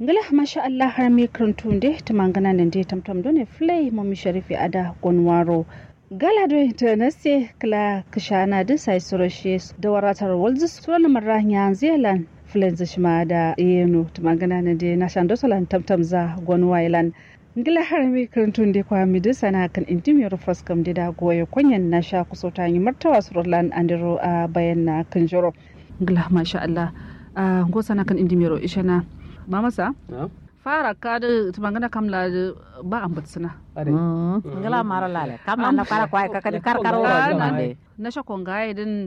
ngala masha Allah har mi krantunde tumangana nande tamtam done flay mami sharifi ada gonwaro gala do internase kala kishana da sai surashe da waratar walzus suran marranya zealand flenz shima da yeno tumangana nande na shando salan tamtam za gonwailan ngila har mi krantunde kwa mi da sana kan intimi rufas kam da goye kunyan na sha kusota yi martawa surlan andiro a bayan na kanjoro ngila masha Allah go sana kan indimiro ishana mamasa fara ka da tumangana kamla ba ambat suna ngala mara lale kamla na fara kwai ka kadi karkaro mande na shakon gaye din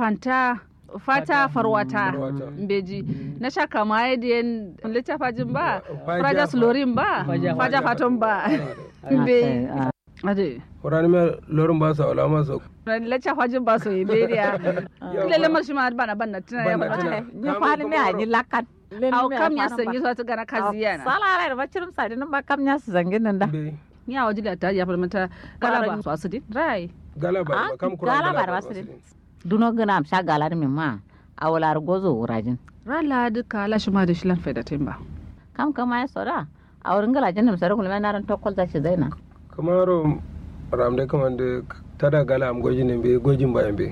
fata farwata mbeji na shaka mai din littafajin ba fraja slorin ba faja faton ba mbe ade horani me lorin ba sa wala ma so littafajin ba so iberiya lele mashi ma bana banna tana ya bana ni fali me ani lakat au kam ya sangi so ta gana kaziya na sala rai ba cirum sa din ba kam ya zangin nan da ya wajila ta ya farmata galaba so asidi rai galaba kam kura galaba asidi duno gana am sha galar min ma awalar gozo wurajin rala duka lashi ma da shilan faida timba kam kama ya sora a wurin galajin da misarin kulmai na ran tokkol ta shi zaina kamaro ramde kamande tada gala am gojin be gojin bayan be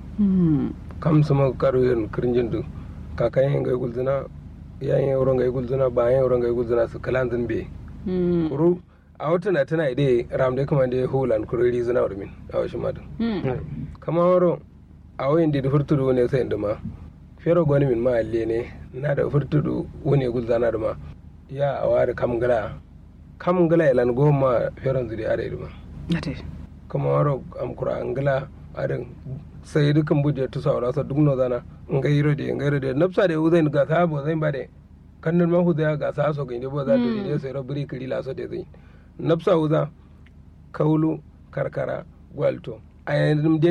kam sama karo yen krinjin du kakayen ngai gulzina yayin wurin ngai gulzina bayan wurin ngai gulzina su kalanzin be kuru a wata na tana ide ramde kamande hulan kuriri zina urmin a washin madu kamaro a wayin da furtudu ne sai induma fero goni min ma alle ne na da furtudu wani gulzana da ma ya awari kam gala ilan goma feron zuri are duma ate kamaro am kura angala adan sai dukan buje to saura sa duk no zana ngairo de nafsa de uzain ga sa bo zai bade kannan ma huda ga sa so ga inde bo za to de sai robri kiri la so de zai nafsa uza kaulu karkara gwalto ayan